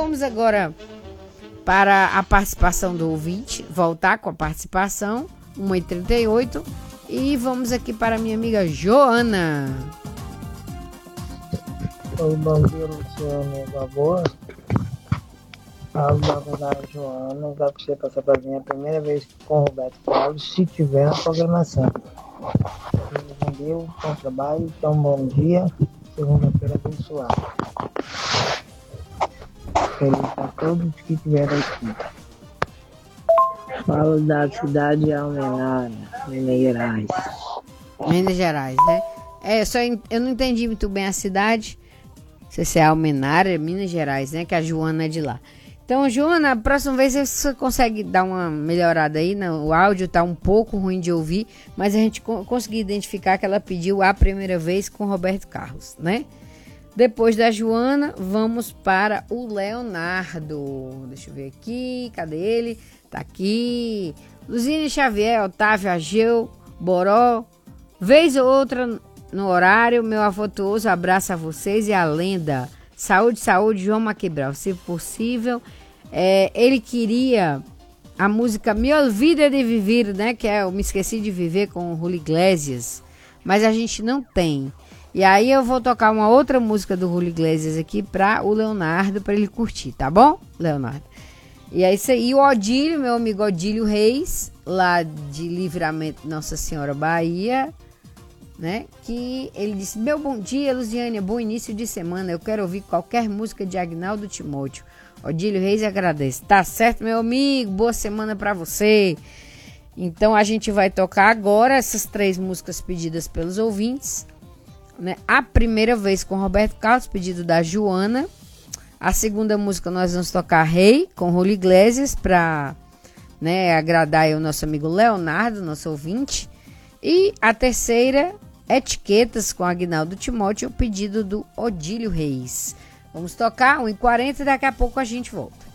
vamos agora para a participação do ouvinte, voltar com a participação, 1h38, e vamos aqui para a minha amiga Joana. Oi, bom dia, Luciano, por favor. Da Joana, dá para você passar para mim a primeira vez com o Roberto Carlos, se tiver na programação. Valeu, bom trabalho, então bom dia, segunda-feira abençoada. Feliz a todos que estiveram aqui. Falo da cidade de Almenara, Minas Gerais. Minas Gerais, né? Eu não entendi muito bem a cidade. Não sei se é Almenara, Minas Gerais, né? Que a Joana é de lá. Então, Joana, a próxima vez você consegue dar uma melhorada aí, né? O áudio tá um pouco ruim de ouvir, mas a gente conseguiu identificar que ela pediu a primeira vez com Roberto Carlos, né? Depois da Joana, vamos para o Leonardo. Deixa eu ver aqui, cadê ele? Tá aqui. Luzine Xavier, Otávio Ageu, Boró. Vez ou outra no horário, meu afetuoso abraço a vocês e a lenda. Saúde, saúde, João Maquibral. Se possível, ele queria a música Me Olvida de Viver, né? Que é Eu Me Esqueci de Viver com o Julio Iglesias. Mas a gente não tem. E aí eu vou tocar uma outra música do Julio Iglesias aqui para o Leonardo, para ele curtir, tá bom, Leonardo? E é isso aí. O Odílio, meu amigo Odílio Reis, lá de Livramento Nossa Senhora, Bahia, né? Que ele disse: meu bom dia, Luziânia, bom início de semana. Eu quero ouvir qualquer música de Agnaldo Timóteo. Odílio Reis agradece. Tá certo, meu amigo? Boa semana para você. Então a gente vai tocar agora essas 3 músicas pedidas pelos ouvintes, né? A primeira vez com Roberto Carlos, pedido da Joana. A segunda música nós vamos tocar Rei, com Julio Iglesias, para, né, agradar aí o nosso amigo Leonardo, nosso ouvinte. E a terceira, Etiquetas, com Agnaldo Timóteo, o pedido do Odílio Reis. Vamos tocar 1h40 e daqui a pouco a gente volta.